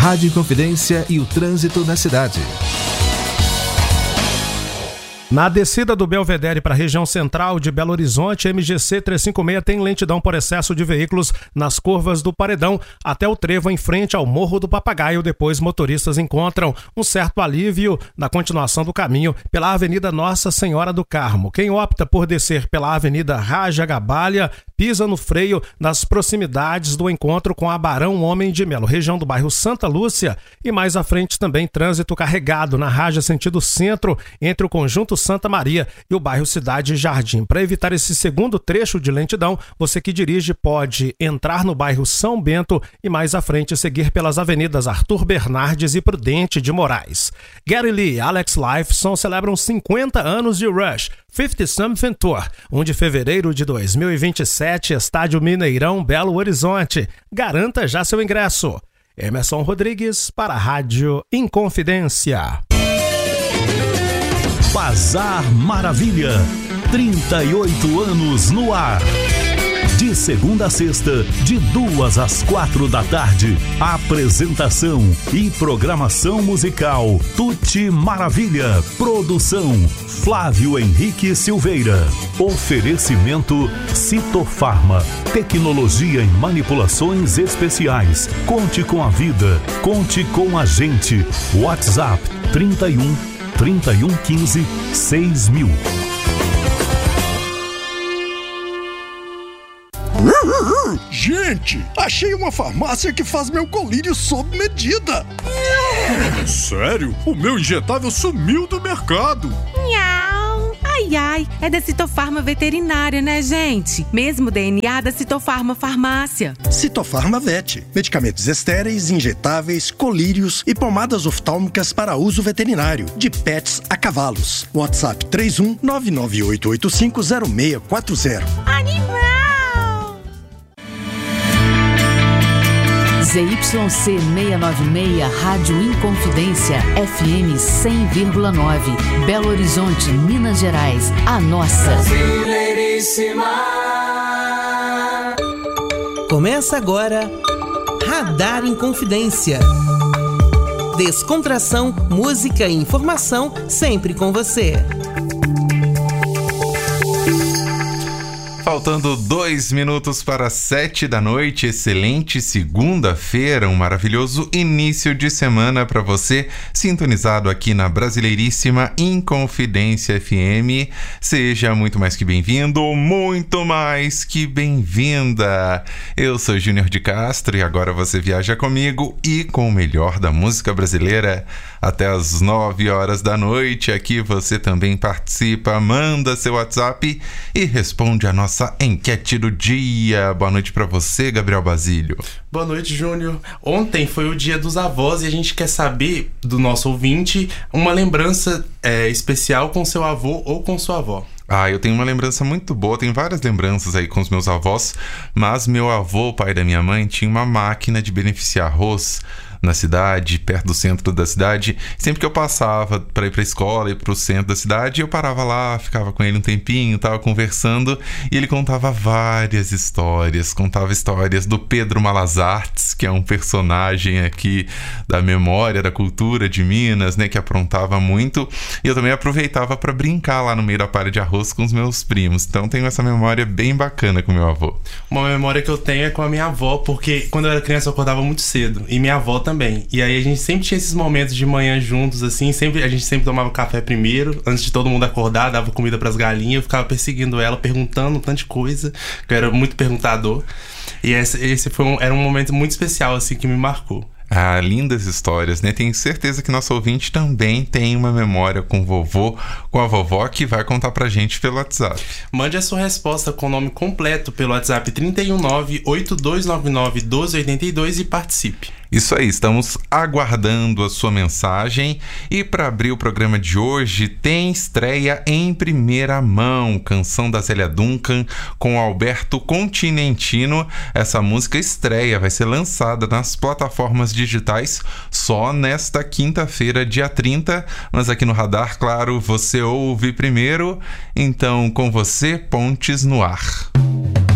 Rádio Inconfidência e o trânsito na cidade. Na descida do Belvedere para a região central de Belo Horizonte, MGC 356 tem lentidão por excesso de veículos nas curvas do Paredão até o trevo em frente ao Morro do Papagaio. Depois, motoristas encontram um certo alívio na continuação do caminho pela Avenida Nossa Senhora do Carmo. Quem opta por descer pela Avenida Raja Gabalha pisa no freio nas proximidades do encontro com a Barão Homem de Melo, região do bairro Santa Lúcia, e mais à frente também trânsito carregado na Raja sentido centro entre o Conjunto Santa Maria e o bairro Cidade Jardim. Para evitar esse segundo trecho de lentidão, você que dirige pode entrar no bairro São Bento e mais à frente seguir pelas avenidas Arthur Bernardes e Prudente de Moraes. Gary Lee e Alex Lifeson celebram 50 anos de Rush 50 Something Tour, 1 de fevereiro de 2027, Estádio Mineirão, Belo Horizonte. Garanta já seu ingresso. Emerson Rodrigues para a Rádio Inconfidência. Bazar Maravilha, 38 anos no ar. De segunda a sexta, de 2 às 4 da tarde. Apresentação e programação musical Tutti Maravilha. Produção Flávio Henrique Silveira. Oferecimento Citofarma. Tecnologia em manipulações especiais. Conte com a vida. Conte com a gente. WhatsApp 3115 6000. Gente, achei uma farmácia que faz meu colírio sob medida. Sério? O meu injetável sumiu do mercado. Ai, é da Citofarma Veterinária, né, gente? Mesmo DNA da Citofarma Farmácia. Citofarma Vet. Medicamentos estéreis, injetáveis, colírios e pomadas oftálmicas para uso veterinário. De pets a cavalos. WhatsApp 31-998850640. Animal! ZYC 696, Rádio Inconfidência, FM 100,9, Belo Horizonte, Minas Gerais, a nossa. Brasileiríssima. Começa agora, Radar Inconfidência. Descontração, música e informação, sempre com você. Faltando 2 minutos para 7 da noite, excelente segunda-feira, um maravilhoso início de semana para você, sintonizado aqui na Brasileiríssima Inconfidência FM. Seja muito mais que bem-vindo, muito mais que bem-vinda. Eu sou Júnior de Castro e agora você viaja comigo e com o melhor da música brasileira até as 9 horas da noite. Aqui você também participa, manda seu WhatsApp e responde a nossa enquete do dia. Boa noite pra você, Gabriel Basílio. Boa noite, Júnior. Ontem foi o dia dos avós e a gente quer saber do nosso ouvinte uma lembrança especial com seu avô ou com sua avó. Eu tenho uma lembrança muito boa, tem várias lembranças aí com os meus avós, mas meu avô, pai da minha mãe, tinha uma máquina de beneficiar arroz na cidade, perto do centro da cidade. Sempre que eu passava para ir para a escola e para o centro da cidade, eu parava lá, ficava com ele um tempinho, tava conversando, e ele contava várias histórias. Contava histórias do Pedro Malazartes, que é um personagem aqui da memória, da cultura de Minas, né, que aprontava muito, e eu também aproveitava para brincar lá no meio da palha de arroz com os meus primos. Então tenho essa memória bem bacana com meu avô. Uma memória que eu tenho é com a minha avó, porque quando eu era criança eu acordava muito cedo, e minha avó também. E aí a gente sempre tinha esses momentos de manhã juntos, assim, a gente sempre tomava café primeiro, antes de todo mundo acordar, dava comida pras galinhas, eu ficava perseguindo ela, perguntando um tanto de coisa, que eu era muito perguntador. E esse era um momento muito especial, assim, que me marcou. Lindas histórias, né? Tenho certeza que nosso ouvinte também tem uma memória com o vovô, com a vovó, que vai contar pra gente pelo WhatsApp. Mande a sua resposta com o nome completo pelo WhatsApp 319-8299-1282 e participe. Isso aí, estamos aguardando a sua mensagem. E para abrir o programa de hoje, tem estreia em primeira mão, canção da Zélia Duncan com Alberto Continentino. Essa música estreia, vai ser lançada nas plataformas digitais só nesta quinta-feira, dia 30. Mas aqui no Radar, claro, você ouve primeiro. Então, com você, Pontes no Ar.